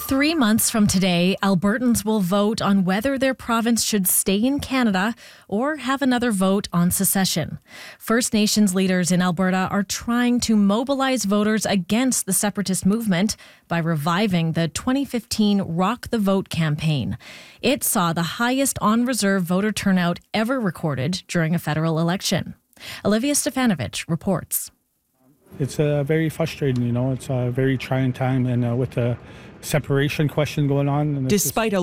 3 months from today, Albertans will vote on whether their province should stay in Canada or have another vote on secession. First Nations leaders in Alberta are trying to mobilize voters against the separatist movement by reviving the 2015 Rock the Vote campaign. It saw the highest on-reserve voter turnout ever recorded during a federal election. Olivia Stefanovic reports. It's very frustrating, it's a very trying time, and with the separation question going on. Despite a